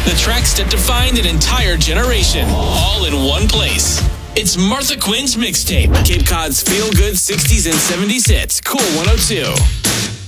The tracks that defined an entire generation, all in one place. It's Martha Quinn's Mixtape, Cape Cod's feel-good 60s and 70s hits, Cool 102.